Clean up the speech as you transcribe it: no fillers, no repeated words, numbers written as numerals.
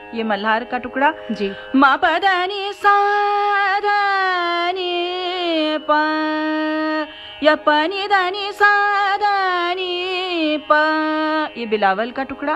ये मल्हार का टुकड़ा जी। मा प दा नि सा दा नि प, या प नि दा नि सा दा नि प, ये बिलावल का टुकड़ा